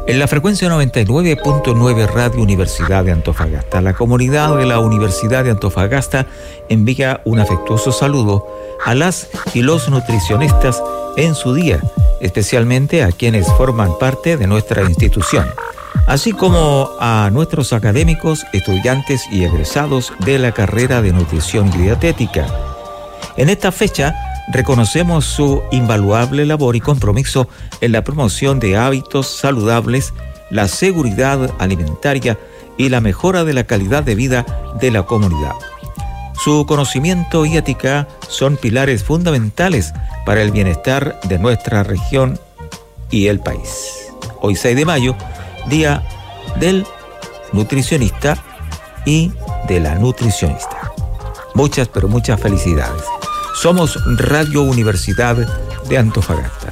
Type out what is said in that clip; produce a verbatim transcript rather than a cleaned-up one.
En la frecuencia noventa y nueve punto nueve Radio Universidad de Antofagasta, la comunidad de la Universidad de Antofagasta envía un afectuoso saludo a las y los nutricionistas en su día, especialmente a quienes forman parte de nuestra institución, así como a nuestros académicos, estudiantes y egresados de la carrera de nutrición y dietética. En esta fecha, reconocemos su invaluable labor y compromiso en la promoción de hábitos saludables, la seguridad alimentaria y la mejora de la calidad de vida de la comunidad. Su conocimiento y ética son pilares fundamentales para el bienestar de nuestra región y el país. Hoy seis de mayo, Día del Nutricionista y de la Nutricionista. Muchas, pero muchas felicidades. Somos Radio Universidad de Antofagasta.